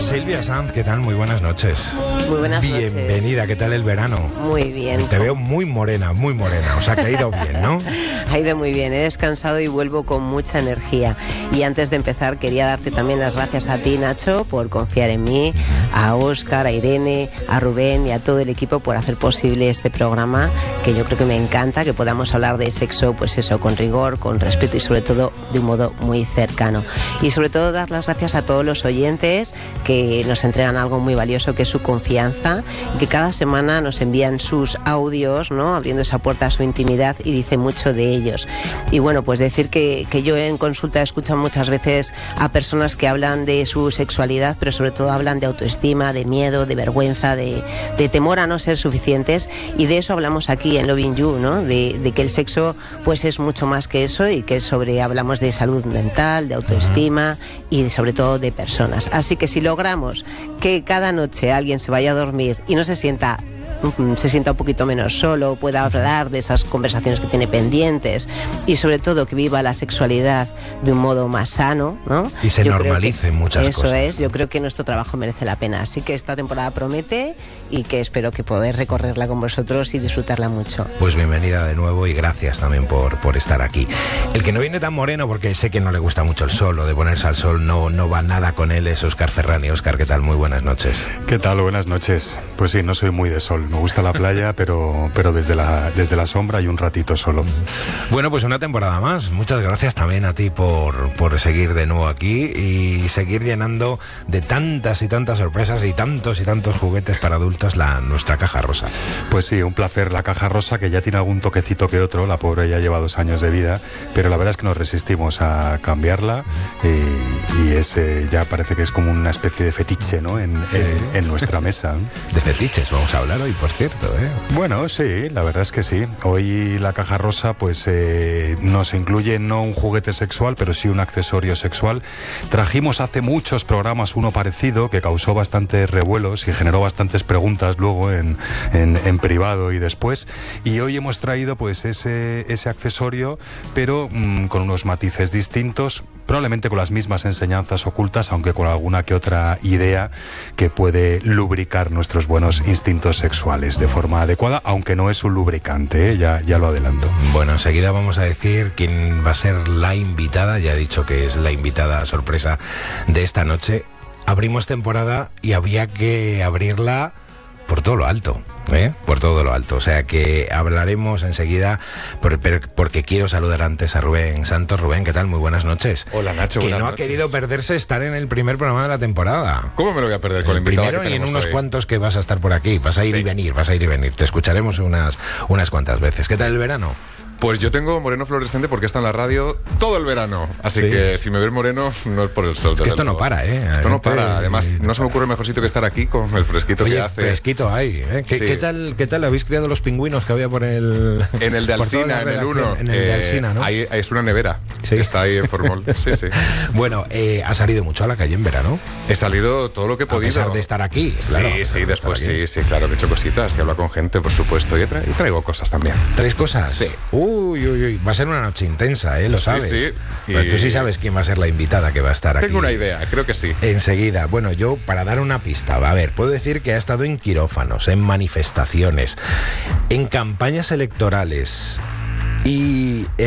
Silvia Sanz, ¿qué tal? Muy buenas noches. Muy buenas noches. Bienvenida, ¿qué tal el verano? Muy bien. Te veo muy morena, o sea que ha ido bien, ¿no? Ha ido muy bien, he descansado y vuelvo con mucha energía. Y antes de empezar quería darte también las gracias a ti, Nacho, por confiar en mí, a Óscar, a Irene, a Rubén y a todo el equipo por hacer posible este programa, que yo creo que me encanta, que podamos hablar de sexo, pues eso, con rigor, con respeto y sobre todo de un modo muy cercano. Y sobre todo dar las gracias a todos los oyentes que nos entregan algo muy valioso, que es su confianza, que cada semana nos envían sus audios, ¿no?, abriendo esa puerta a su intimidad, y dice mucho de ellos. Y bueno, pues decir que yo en consulta escucho muchas veces a personas que hablan de su sexualidad, pero sobre todo hablan de autoestima, de miedo, de vergüenza, de temor a no ser suficientes, y de eso hablamos aquí en Loving You, ¿no?, de que el sexo pues es mucho más que eso, y que hablamos de salud mental, de autoestima y sobre todo de personas. Así que si logramos que cada noche alguien se vaya a dormir y no se sienta un poquito menos solo, pueda hablar de esas conversaciones que tiene pendientes y sobre todo que viva la sexualidad de un modo más sano, ¿no? Y se normalice muchas cosas. Eso es, yo creo que nuestro trabajo merece la pena. Así que esta temporada promete y que espero que poder recorrerla con vosotros y disfrutarla mucho. Pues bienvenida de nuevo y gracias también por estar aquí. El que no viene tan moreno, porque sé que no le gusta mucho el sol o de ponerse al sol, no va nada con él, es Óscar Ferrani. Óscar, ¿qué tal? Muy buenas noches. ¿Qué tal? Buenas noches. Pues sí, no soy muy de sol. Me gusta la playa, pero desde la sombra y un ratito solo. Bueno, pues una temporada más. Muchas gracias también a ti por seguir de nuevo aquí y seguir llenando de tantas y tantas sorpresas y tantos juguetes para adultos nuestra caja rosa. Pues sí, un placer. La caja rosa, que ya tiene algún toquecito que otro, la pobre ya lleva 2 años de vida, pero la verdad es que nos resistimos a cambiarla y ya parece que es como una especie de fetiche, ¿no?, en nuestra mesa. De fetiches vamos a hablar hoy, por cierto. Bueno, sí, la verdad es que sí. Hoy la caja rosa pues nos incluye no un juguete sexual, pero sí un accesorio sexual. Trajimos hace muchos programas uno parecido que causó bastantes revuelos y generó bastantes preguntas luego en privado y después. Y hoy hemos traído pues ese accesorio, pero con unos matices distintos, probablemente con las mismas enseñanzas ocultas, aunque con alguna que otra idea que puede lubricar nuestros buenos instintos sexuales de forma adecuada, aunque no es un lubricante, ya lo adelanto. Bueno, enseguida vamos a decir quién va a ser la invitada. Ya he dicho que es la invitada sorpresa de esta noche. Abrimos temporada y había que abrirla por todo lo alto. Por todo lo alto, o sea que hablaremos enseguida, porque quiero saludar antes a Rubén Santos. Rubén, ¿qué tal? Muy buenas noches. Hola, Nacho, que buenas no noches. Ha querido perderse estar en el primer programa de la temporada. ¿Cómo me lo voy a perder con la invitada primero que y en tenemos unos hoy? cuantos que vas a estar por aquí, vas a ir y venir, te escucharemos unas cuantas veces. ¿Qué tal el verano? Pues yo tengo moreno fluorescente porque está en la radio todo el verano. Así que si me ves moreno, no es por el sol. Es que esto no para, Esto no para. Además, no se me ocurre mejor sitio que estar aquí con el fresquito que hace. Fresquito hay, ¿eh? ¿Qué tal habéis criado los pingüinos que había por el... En el de Alsina, en el 1. En el de Alsina, ¿no? Ahí es una nevera. Sí. Está ahí en Formol. Sí. Bueno, ¿has salido mucho a la calle en verano? He salido todo lo que he podido. A pesar de estar aquí, claro. Sí, después sí, claro, que he hecho cositas y hablo con gente, por supuesto. Y traigo cosas también. ¿Traes cosas? Sí. Uy. Va a ser una noche intensa, lo sabes. Sí. Pero tú sí sabes quién va a ser la invitada que va a estar aquí. Tengo una idea, creo que sí. Enseguida. Bueno, yo, para dar una pista, a ver, puedo decir que ha estado en quirófanos, en manifestaciones, en campañas electorales y